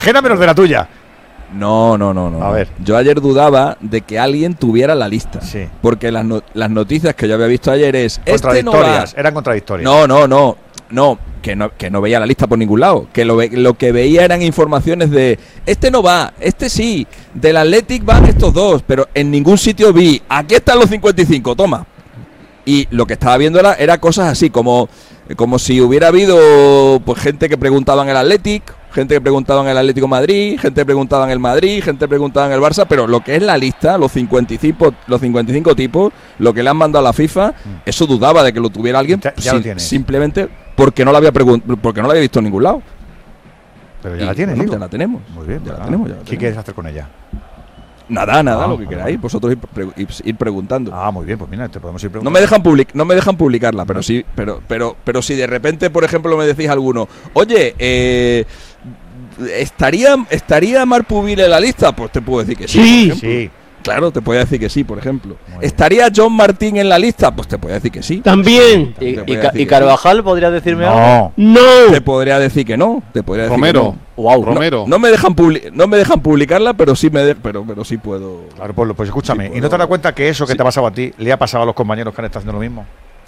Ajena menos de la tuya. No. A ver. Yo ayer dudaba de que alguien tuviera la lista. Sí. Porque las noticias que yo había visto ayer es... Contradictorias, eran contradictorias. No, que no veía la lista por ningún lado. Que lo que veía eran informaciones de... Este no va, este sí. Del Athletic van estos dos. Pero en ningún sitio vi... Aquí están los 55, toma. Y lo que estaba viendo era cosas así, como si hubiera habido pues gente que preguntaba en el Athletic, gente que preguntaba en el Atlético de Madrid, gente que preguntaba en el Madrid, gente que preguntaba en el Barça, pero lo que es la lista, los 55 tipos, lo que le han mandado a la FIFA, eso dudaba de que lo tuviera alguien, ya lo tienes. Simplemente porque no lo había visto en ningún lado. Pero ya la tienes, bueno, ya la tenemos. Muy bien, ya la tenemos. ¿Qué quieres hacer con ella? Nada, lo que queráis, vosotros ir preguntando. Muy bien, pues mira, te podemos ir preguntando. No me dejan publicarla, pero sí, pero si de repente, por ejemplo, me decís alguno, oye, ¿estaría Marpubile en la lista? Pues te puedo decir que sí. Sí. Claro, te podría decir que sí, por ejemplo. ¿Estaría John Martín en la lista? Pues te podría decir que sí. También. ¿Y Carvajal podría decirme algo? No. Te podría decir que no. Te podría decir Romero. Que no. Wow. Romero. No me dejan publicarla, pero sí pero sí puedo. Claro, pues escúchame. Sí, ¿Y no te das cuenta que eso que te ha pasado a ti le ha pasado a los compañeros que han estado haciendo lo mismo?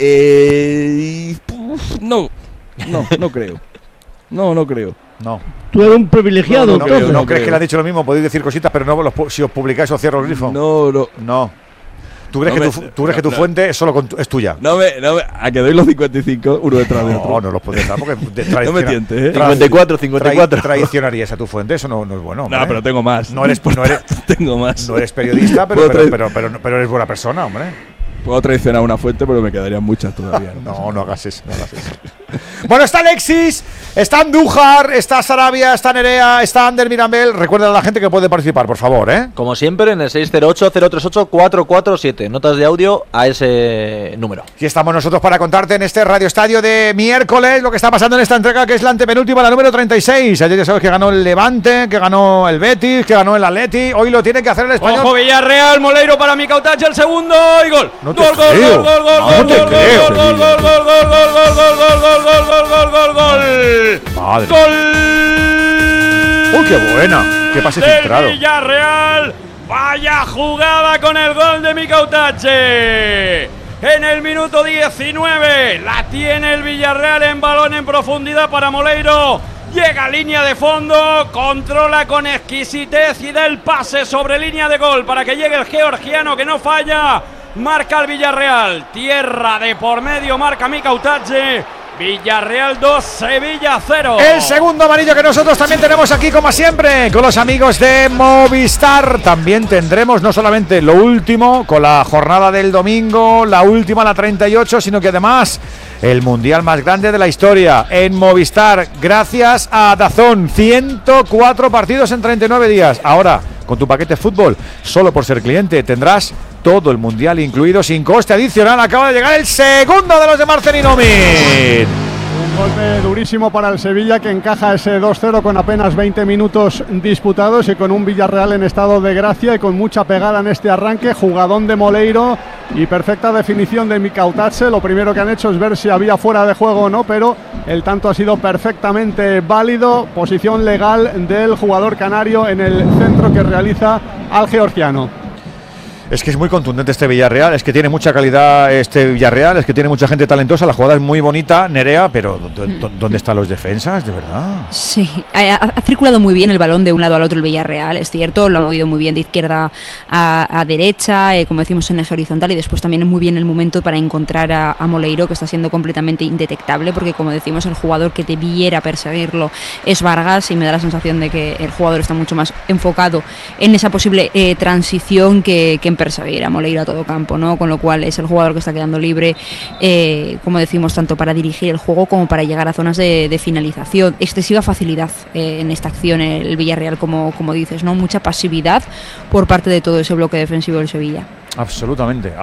No creo. No creo. No. Tú eres un privilegiado, entonces. ¿No crees que le han dicho lo mismo? Podéis decir cositas, pero no si os publicáis os cierro el grifo. No. ¿Tú crees que tu fuente es solo es tuya? A que doy los 55 uno detrás de otro. No los puedes dar porque no me tientes, 54. Traicionarías a tu fuente, eso no es bueno. No, pero tengo más. Tengo más. No eres periodista, pero eres buena persona, hombre. Puedo traicionar una fuente, pero me quedarían muchas todavía. No hagas eso. Bueno, está Alexis, está Andújar, está Sarabia, está Nerea, está Ander Mirambel. Recuerda a la gente que puede participar, por favor, ¿eh? Como siempre, en el 608-038-447. Notas de audio a ese número. Aquí estamos nosotros para contarte en este Radio Estadio de miércoles lo que está pasando en esta entrega, que es la antepenúltima, la número 36. Ayer ya sabes que ganó el Levante, que ganó el Betis, que ganó el Atleti. Hoy lo tiene que hacer el Español. Ojo, Villarreal, Moleiro para Micautache, el segundo y gol. Gol. Madre. Gol. ¡Uy, qué buena! ¡Qué pase filtrado! Villarreal. Vaya jugada con el gol de Micautache. En el minuto 19 la tiene el Villarreal en balón en profundidad para Moleiro. Llega a línea de fondo, controla con exquisitez y da el pase sobre línea de gol para que llegue el georgiano que no falla. Marca el Villarreal, tierra de por medio, marca Micautache. Villarreal 2, Sevilla 0. El segundo amarillo que nosotros también tenemos aquí, como siempre, con los amigos de Movistar. También tendremos no solamente lo último con la jornada del domingo, la última, la 38, sino que además el mundial más grande de la historia en Movistar, gracias a DAZN. 104 partidos en 39 días. Ahora, con tu paquete fútbol, solo por ser cliente, tendrás todo el mundial incluido sin coste adicional. Acaba de llegar el segundo de los de Marcelino Min. Un golpe durísimo para el Sevilla, que encaja ese 2-0 con apenas 20 minutos disputados y con un Villarreal en estado de gracia y con mucha pegada en este arranque. Jugadón de Moleiro y perfecta definición de Micautache. Lo primero que han hecho es ver si había fuera de juego o no, pero el tanto ha sido perfectamente válido. Posición legal del jugador canario en el centro que realiza al georgiano. Es que es muy contundente este Villarreal, es que tiene mucha calidad este Villarreal, es que tiene mucha gente talentosa, la jugada es muy bonita, Nerea, pero ¿dónde están los defensas, de verdad? Sí, ha circulado muy bien el balón de un lado al otro el Villarreal, es cierto, lo ha movido muy bien de izquierda a derecha, como decimos en eje horizontal, y después también muy bien el momento para encontrar a Moleiro, que está siendo completamente indetectable, porque como decimos, el jugador que debiera perseguirlo es Vargas, y me da la sensación de que el jugador está mucho más enfocado en esa posible transición que en perseguir a Moleiro a todo campo, ¿no? Con lo cual es el jugador que está quedando libre, como decimos, tanto para dirigir el juego como para llegar a zonas de finalización. Excesiva facilidad en esta acción el Villarreal, como dices, ¿no? Mucha pasividad por parte de todo ese bloque defensivo del Sevilla. Absolutamente.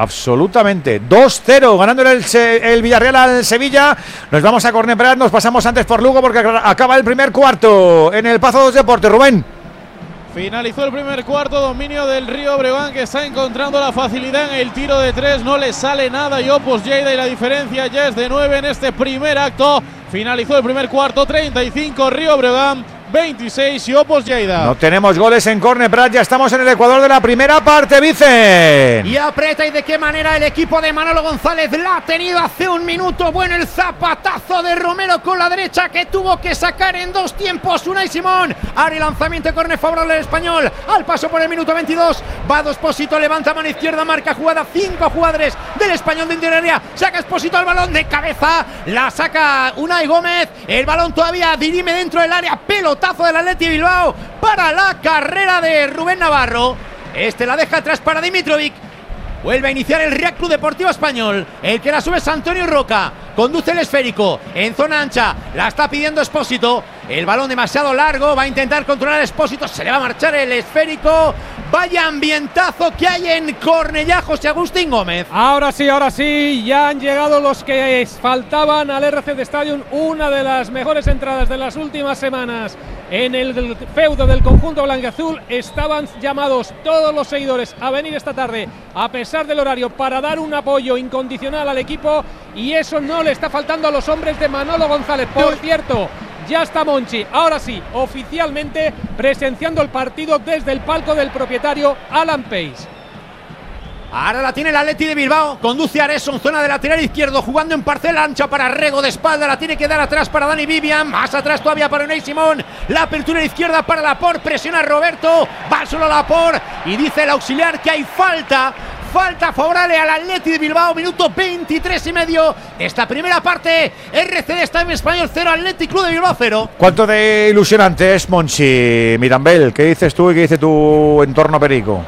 2-0, ganando el Villarreal al Sevilla. Nos vamos a Cornellà, nos pasamos antes por Lugo porque acaba el primer cuarto en el Pazo dos Deportes. Rubén. Finalizó el primer cuarto, dominio del Río Breogán, que está encontrando la facilidad en el tiro de tres, no le sale nada y Opus Lleida, y la diferencia ya es de 9 en este primer acto. Finalizó el primer cuarto, 35 Río Breogán, 26 y Opos Lleida. No tenemos goles en córner, Prat, ya estamos en el Ecuador de la primera parte, Vicen. Y aprieta, y de qué manera el equipo de Manolo González la ha tenido hace un minuto. Bueno, el zapatazo de Romero con la derecha que tuvo que sacar en 2 tiempos Unai Simón. Ahora el lanzamiento de córner favorable al Español. Al paso por el minuto 22. Va Espósito, levanta mano izquierda, marca jugada. 5 jugadores del Español de interior área. Saca Espósito al balón de cabeza. La saca Unai Gómez. El balón todavía dirime dentro del área. Pelotazo del Athletic Bilbao para la carrera de Rubén Navarro. Este la deja atrás para Dimitrovic. Vuelve a iniciar el Real Club Deportivo Español. El que la sube es Antonio Roca. Conduce el esférico en zona ancha. La está pidiendo Espósito. El balón demasiado largo. Va a intentar controlar Espósito. Se le va a marchar el esférico. Vaya ambientazo que hay en Cornellá, José Agustín Gómez. Ahora sí, ya han llegado los que faltaban al RC de Stadium. Una de las mejores entradas de las últimas semanas en el feudo del conjunto blanquiazul. Estaban llamados todos los seguidores a venir esta tarde, a pesar del horario, para dar un apoyo incondicional al equipo, y eso no le está faltando a los hombres de Manolo González. Por cierto, ya está Monchi, ahora sí, oficialmente presenciando el partido desde el palco del propietario Alan Pace. Ahora la tiene el Athletic de Bilbao. Conduce a Areson, zona de lateral izquierdo, jugando en parcela ancha para Rego de espalda. La tiene que dar atrás para Dani Vivian. Más atrás todavía para Unai Simón. La apertura izquierda para Laporte. Presiona a Roberto. Va solo Laporte. Y dice el auxiliar que hay falta. Falta favorable al Athletic de Bilbao. Minuto 23 y medio de esta primera parte. RCD está en Español 0, Athletic Club de Bilbao 0. ¿Cuánto de ilusionante es Monchi, Mirambel? ¿Qué dices tú y qué dice tu entorno perico?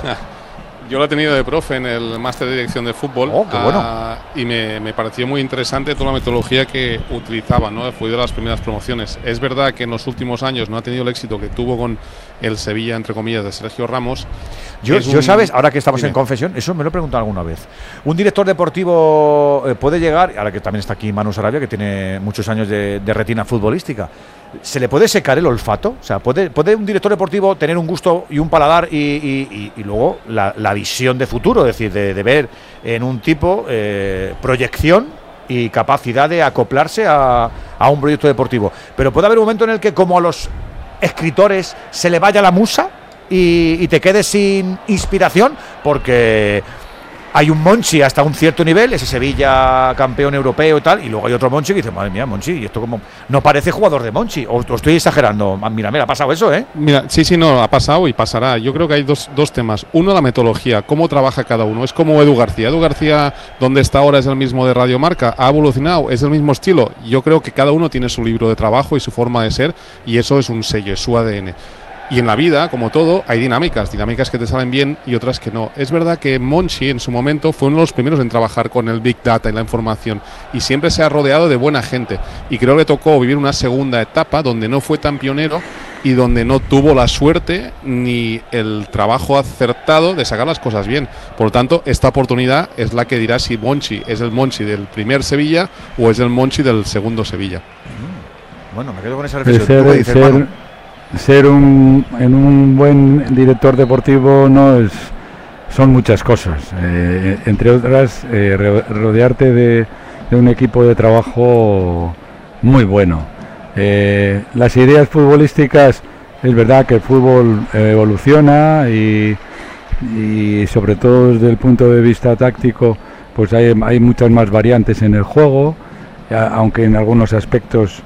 Yo lo he tenido de profe en el máster de dirección de fútbol. Qué bueno. Y me pareció muy interesante toda la metodología que utilizaban, ¿no? Fue de las primeras promociones. Es verdad que en los últimos años no ha tenido el éxito que tuvo con el Sevilla, entre comillas, de Sergio Ramos. Yo sabes, ahora que estamos en confesión, eso me lo he preguntado alguna vez. Un director deportivo puede llegar, ahora que también está aquí Manu Sarabia, que tiene muchos años de retina futbolística, ¿se le puede secar el olfato? O sea, ¿puede un director deportivo tener un gusto y un paladar y luego la visión de futuro? Es decir, de ver en un tipo proyección y capacidad de acoplarse a un proyecto deportivo. Pero puede haber un momento en el que, como a los escritores, se le vaya la musa y te quedes sin inspiración, porque hay un Monchi hasta un cierto nivel, ese Sevilla campeón europeo y tal, y luego hay otro Monchi que dice, madre mía, Monchi, y esto como no parece jugador de Monchi, o estoy exagerando. Mira, ha pasado eso, ¿eh? Mira, sí, no, ha pasado y pasará. Yo creo que hay dos temas. Uno, la metodología, cómo trabaja cada uno. Es como Edu García. Edu García, donde está ahora, es el mismo de Radio Marca, ha evolucionado, es el mismo estilo. Yo creo que cada uno tiene su libro de trabajo y su forma de ser, y eso es un sello, es su ADN. Y en la vida, como todo, hay dinámicas que te salen bien y otras que no. Es verdad que Monchi en su momento fue uno de los primeros en trabajar con el Big Data y la información, y siempre se ha rodeado de buena gente, y creo que tocó vivir una segunda etapa donde no fue tan pionero y donde no tuvo la suerte ni el trabajo acertado de sacar las cosas bien. Por lo tanto, esta oportunidad es la que dirá si Monchi es el Monchi del primer Sevilla o es el Monchi del segundo Sevilla. Bueno, me quedo con esa reflexión. Ser un buen director deportivo son muchas cosas, entre otras rodearte de un equipo de trabajo muy bueno. Las ideas futbolísticas, es verdad que el fútbol evoluciona y sobre todo desde el punto de vista táctico, pues hay muchas más variantes en el juego, aunque en algunos aspectos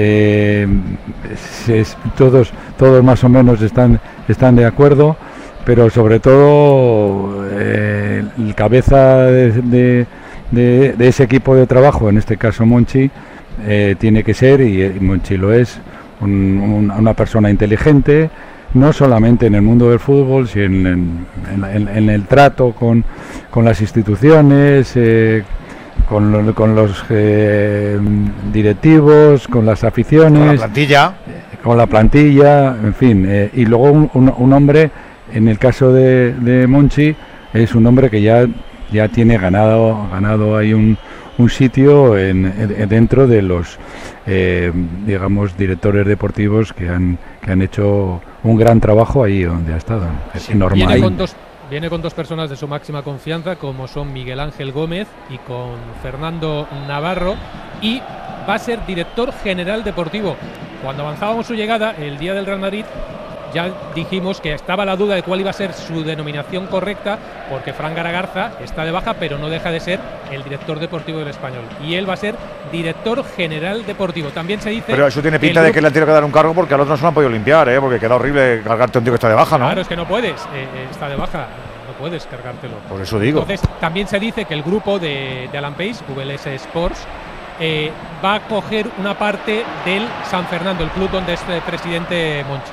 todos más o menos están de acuerdo, pero sobre todo el cabeza de ese equipo de trabajo, en este caso Monchi, tiene que ser, y Monchi lo es, una persona inteligente, no solamente en el mundo del fútbol, sino en el trato con las instituciones, con los directivos, con las aficiones, con la plantilla, en fin, y luego un hombre, en el caso de Monchi, es un hombre que ya tiene ganado ahí un sitio dentro de los digamos directores deportivos que han hecho un gran trabajo ahí donde ha estado. Es normal. Viene con dos personas de su máxima confianza, como son Miguel Ángel Gómez y con Fernando Navarro, y va a ser director general deportivo. Cuando avanzábamos su llegada, el día del Real Madrid, ya dijimos que estaba la duda de cuál iba a ser su denominación correcta, porque Fran Garagarza está de baja, pero no deja de ser el director deportivo del Español. Y él va a ser director general deportivo. También se dice. Pero eso tiene pinta de que le han tenido que dar un cargo porque al otro no se lo han podido limpiar, porque queda horrible cargarte a un tío que está de baja, ¿no? Claro, es que no puedes. Está de baja. No puedes cargártelo. Por eso digo. Entonces, también se dice que el grupo de Alan Pace, VLS Sports, va a coger una parte del San Fernando, el club donde es presidente Monchi.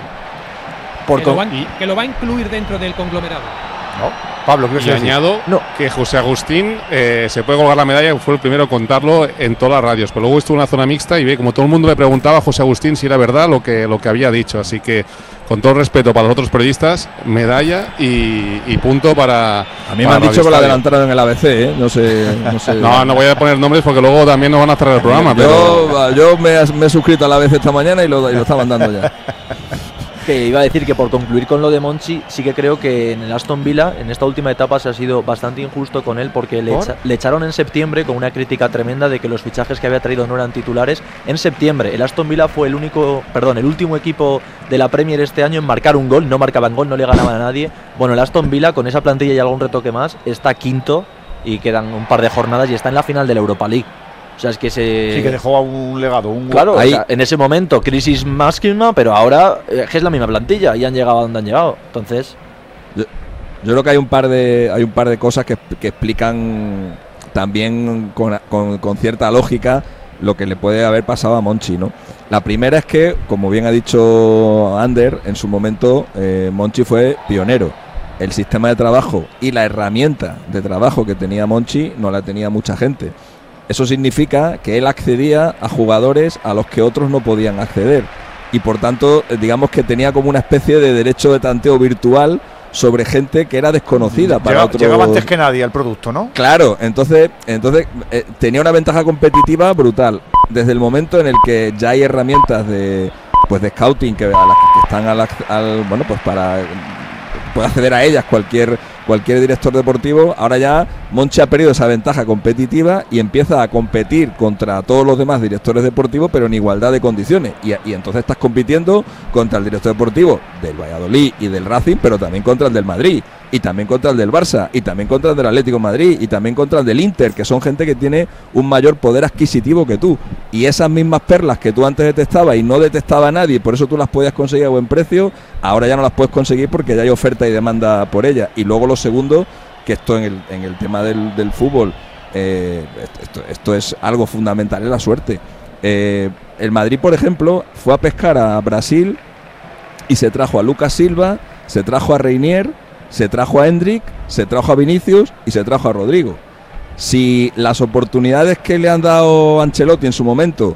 Que lo va a incluir dentro del conglomerado. No. Pablo, ¿qué y añado que José Agustín se puede colgar la medalla, fue el primero a contarlo en todas las radios, pero luego estuvo en una zona mixta y ve como todo el mundo le preguntaba a José Agustín si era verdad lo que había dicho, así que con todo el respeto para los otros periodistas, medalla y punto para. A mí me han dicho que la adelantaron en el ABC, no sé. No voy a poner nombres porque luego también nos van a cerrar el programa. Yo me he suscrito al ABC esta mañana y lo estaban dando ya. Que iba a decir que por concluir con lo de Monchi, sí que creo que en el Aston Villa, en esta última etapa, se ha sido bastante injusto con él porque le echaron en septiembre con una crítica tremenda de que los fichajes que había traído no eran titulares. En septiembre, el Aston Villa fue el último equipo de la Premier este año en marcar un gol, no marcaban gol, no le ganaban a nadie. Bueno, el Aston Villa, con esa plantilla y algún retoque más, está quinto y quedan un par de jornadas y está en la final de la Europa League. O sea, es que sí que dejó un legado. Claro, o sea, en ese momento, crisis máxima, pero ahora es la misma plantilla y han llegado a donde han llegado. Entonces. Yo creo que hay un par de cosas que explican también con cierta lógica lo que le puede haber pasado a Monchi, ¿no? La primera es que, como bien ha dicho Ander, en su momento Monchi fue pionero. El sistema de trabajo y la herramienta de trabajo que tenía Monchi no la tenía mucha gente. Eso significa que él accedía a jugadores a los que otros no podían acceder y por tanto digamos que tenía como una especie de derecho de tanteo virtual sobre gente que era desconocida para otros. Llegaba antes que nadie al producto, ¿no? Claro, entonces tenía una ventaja competitiva brutal. Desde el momento en el que ya hay herramientas de scouting que están para puede acceder a ellas cualquier director deportivo. Ahora ya Monchi ha perdido esa ventaja competitiva y empieza a competir contra todos los demás directores deportivos, pero en igualdad de condiciones. Y entonces estás compitiendo contra el director deportivo del Valladolid y del Racing, pero también contra el del Madrid, y también contra el del Barça, y también contra el del Atlético de Madrid, y también contra el del Inter, que son gente que tiene un mayor poder adquisitivo que tú. Y esas mismas perlas que tú antes detestabas y no detestaba a nadie, por eso tú las podías conseguir a buen precio, ahora ya no las puedes conseguir porque ya hay oferta y demanda por ellas. Y luego lo segundo, que esto en el tema del fútbol, esto es algo fundamental, es la suerte. El Madrid, por ejemplo, fue a pescar a Brasil y se trajo a Lucas Silva, se trajo a Reinier, se trajo a Hendrik, se trajo a Vinicius y se trajo a Rodrigo. Si las oportunidades que le han dado Ancelotti en su momento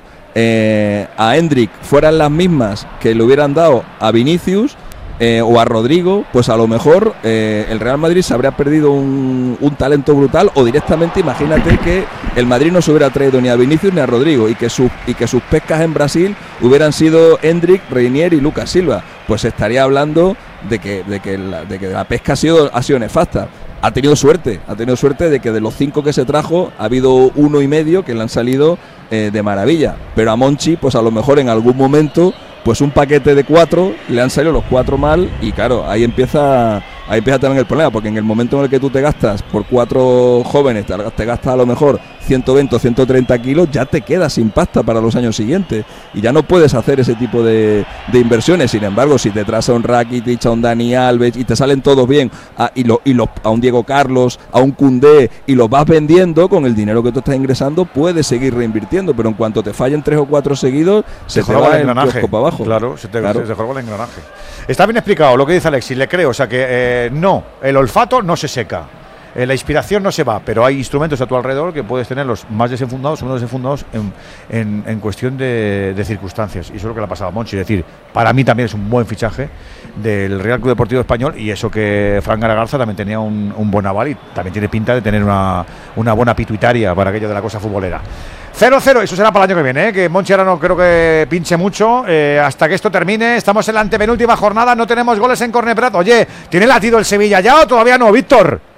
a Hendrik fueran las mismas que le hubieran dado a Vinicius o a Rodrigo, pues a lo mejor el Real Madrid se habría perdido un talento brutal, o directamente imagínate que el Madrid no se hubiera traído ni a Vinicius ni a Rodrigo y que sus pescas en Brasil hubieran sido Hendrik, Reinier y Lucas Silva. Pues estaría hablando de que la pesca ha sido nefasta. Ha tenido suerte de que de los 5 que se trajo ha habido 1,5 que le han salido de maravilla, pero a Monchi pues a lo mejor en algún momento pues un paquete de 4 le han salido los 4 mal, y claro, ahí empieza también el problema, porque en el momento en el que tú te gastas por 4 jóvenes, te gastas a lo mejor 120 o 130 kilos, ya te quedas sin pasta para los años siguientes y ya no puedes hacer ese tipo de inversiones. Sin embargo, si te traes a un Rakitic, a un Dani Alves y te salen todos bien, a un Diego Carlos, a un Koundé, y los vas vendiendo con el dinero que tú estás ingresando, puedes seguir reinvirtiendo, pero en cuanto te fallen 3 o 4 seguidos, se te va el kiosco para abajo. Claro, se jorba el engranaje. Está bien explicado lo que dice Alexis, le creo. O sea que el olfato no se seca, la inspiración no se va, pero hay instrumentos a tu alrededor que puedes tenerlos más desenfundados o menos desenfundados en cuestión de circunstancias. Y eso es lo que le ha pasado a Monchi. Es decir, para mí también es un buen fichaje del Real Club Deportivo Español, y eso que Fran Garagarza también tenía un buen aval y también tiene pinta de tener una buena pituitaria para aquello de la cosa futbolera. 0-0, eso será para el año que viene, que Monchi ahora no creo que pinche mucho hasta que esto termine. Estamos en la antepenúltima jornada, no tenemos goles en Corneprat. Oye, ¿tiene latido el Sevilla ya o todavía no, Víctor?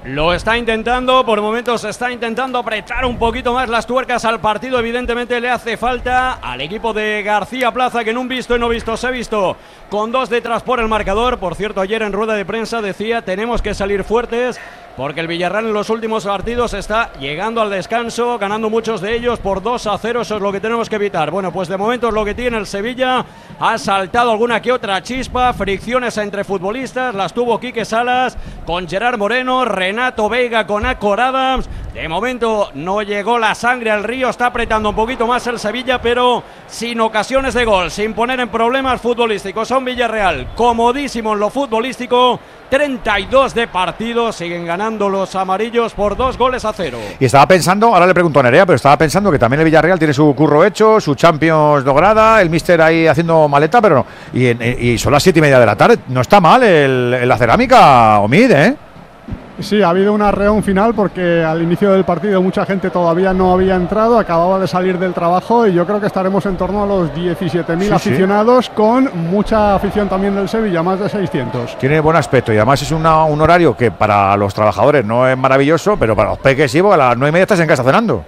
Lo está intentando, por momentos está intentando apretar un poquito más las tuercas al partido. Evidentemente le hace falta al equipo de García Plaza, que en un visto y no visto se ha visto con 2 detrás por el marcador. Por cierto, ayer en rueda de prensa decía: tenemos que salir fuertes, porque el Villarreal en los últimos partidos está llegando al descanso, ganando muchos de ellos por 2-0, eso es lo que tenemos que evitar. Bueno, pues de momento es lo que tiene el Sevilla. Ha saltado alguna que otra chispa, fricciones entre futbolistas, las tuvo Quique Salas con Gerard Moreno, Renato Veiga con Acor Adams. De momento no llegó la sangre al río, está apretando un poquito más el Sevilla, pero sin ocasiones de gol, sin poner en problemas futbolísticos a un Villarreal comodísimo en lo futbolístico. 32 de partido, siguen ganando los amarillos por 2-0. Y estaba pensando, ahora le pregunto a Nerea, pero estaba pensando que también el Villarreal tiene su curro hecho, su Champions lograda, el míster ahí haciendo maleta, pero y son las 7:30 de la tarde. No está mal la cerámica, Omid, ¿eh? Sí, ha habido un arreón final porque al inicio del partido mucha gente todavía no había entrado, acababa de salir del trabajo, y yo creo que estaremos en torno a los 17.000 aficionados, con mucha afición también del Sevilla, más de 600. Tiene buen aspecto y además es un horario que para los trabajadores no es maravilloso, pero para los peques sí, porque a las 9:30 estás en casa cenando.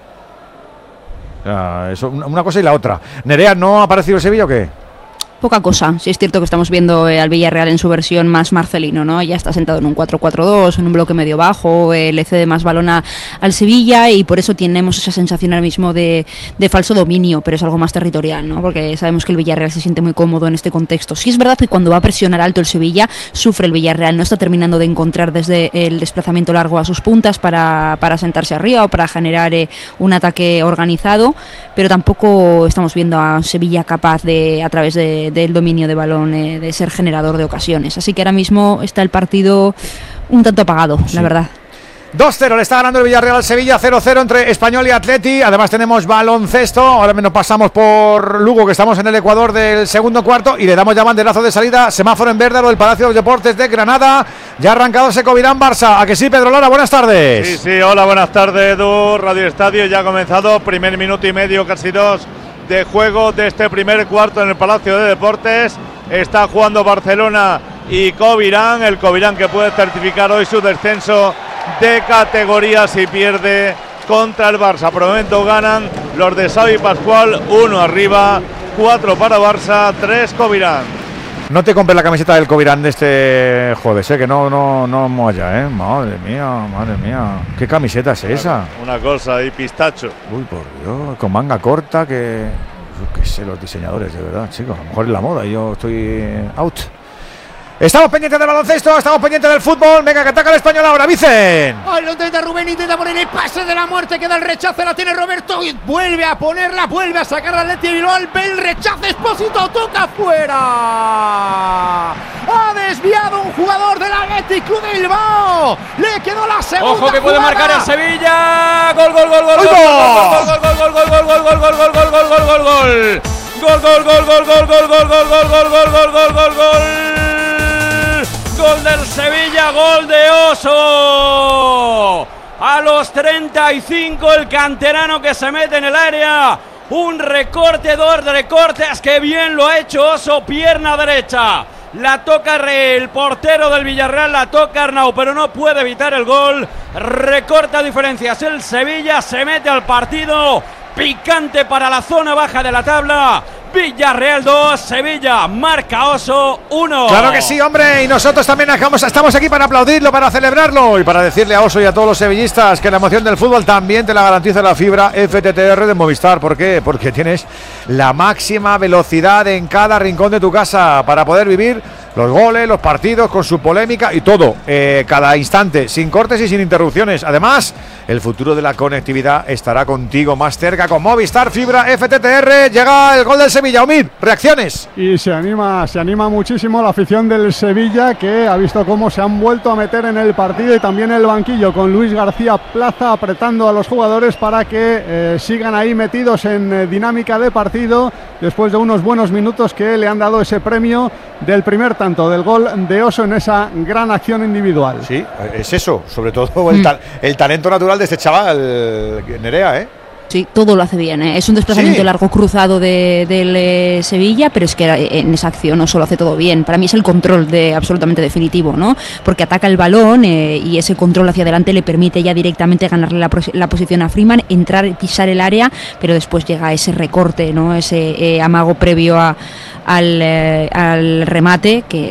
O sea, eso, una cosa y la otra. Nerea, ¿no ha aparecido el Sevilla o qué? Poca cosa, sí es cierto que estamos viendo al Villarreal en su versión más Marcelino, ¿no? Ya está sentado en un 4-4-2, en un bloque medio bajo, le cede más balón al Sevilla, y por eso tenemos esa sensación ahora mismo de falso dominio, pero es algo más territorial, ¿no? Porque sabemos que el Villarreal se siente muy cómodo en este contexto. Sí es verdad que cuando va a presionar alto el Sevilla, sufre el Villarreal, no está terminando de encontrar desde el desplazamiento largo a sus puntas para sentarse arriba o para generar un ataque organizado, pero tampoco estamos viendo a Sevilla capaz de, a través del dominio de balón, de ser generador de ocasiones. Así que ahora mismo está el partido un tanto apagado, sí, la verdad. 2-0 le está ganando el Villarreal al Sevilla, 0-0 entre Español y Atleti. Además tenemos baloncesto. Ahora nos pasamos por Lugo, que estamos en el Ecuador del segundo cuarto, y le damos ya banderazo de salida, semáforo en verde a lo del Palacio de los Deportes de Granada. Ya ha arrancado ese Covirán Barça. ¿A que sí, Pedro Lara? Buenas tardes. Sí, hola, buenas tardes, Edu. Radio Estadio ya ha comenzado, primer minuto y medio, casi 2 de juego de este primer cuarto en el Palacio de Deportes. Está jugando Barcelona y Covirán, el Covirán que puede certificar hoy su descenso de categoría si pierde contra el Barça. Por el momento ganan los de Xavi Pascual, 1 arriba, 4 para Barça, 3 Covirán. No te compres la camiseta del Covirán de este jueves, que no molla, Madre mía. ¿Qué camiseta es esa? Una cosa ahí, pistacho. Uy, por Dios, con manga corta, que qué sé, los diseñadores, de verdad, chicos. A lo mejor es la moda y yo estoy out. Estamos pendientes del baloncesto, estamos pendientes del fútbol. Venga, que ataca el Español ahora, Vicen. Ay, lo intenta Rubén, intenta poner el pase de la muerte, queda el rechazo, la tiene Roberto y vuelve a ponerla, vuelve a sacar al Atleti Bilbao, ve el rechazo, Expósito, toca fuera. Ha desviado un jugador del Athletic Club de Bilbao. Le quedó la segunda. Ojo que puede marcar el Sevilla. Gol. Gol del Sevilla, gol de Oso. A los 35 el canterano que se mete en el área. Un recorte, 2 recortes, que bien lo ha hecho Oso, pierna derecha. La toca el portero del Villarreal, la toca Arnau, pero no puede evitar el gol. Recorta diferencias el Sevilla, se mete al partido. Picante para la zona baja de la tabla. Villarreal 2, Sevilla marca Oso 1. Claro que sí, hombre, y nosotros también estamos aquí para aplaudirlo, para celebrarlo y para decirle a Oso y a todos los sevillistas que la emoción del fútbol también te la garantiza la fibra FTTR de Movistar. ¿Por qué? Porque tienes la máxima velocidad en cada rincón de tu casa para poder vivir los goles, los partidos con su polémica y todo, cada instante, sin cortes y sin interrupciones. Además, el futuro de la conectividad estará contigo más cerca con Movistar Fibra FTTR. Llega el gol del Sevilla. Omid, reacciones. Y se anima muchísimo la afición del Sevilla, que ha visto cómo se han vuelto a meter en el partido, y también el banquillo con Luis García Plaza apretando a los jugadores para que sigan ahí metidos en dinámica de partido después de unos buenos minutos que le han dado ese premio del primer tanto, del gol de Oso en esa gran acción individual. Sí, es eso, sobre todo el talento natural de este chaval, Nerea, Sí, todo lo hace bien, ¿eh? Es un desplazamiento largo cruzado del Sevilla, pero es que en esa acción no solo hace todo bien. Para mí es el control absolutamente definitivo, ¿no? Porque ataca el balón y ese control hacia adelante le permite ya directamente ganarle la posición a Freeman, entrar, pisar el área, pero después llega ese recorte, ¿no? Ese amago previo al remate que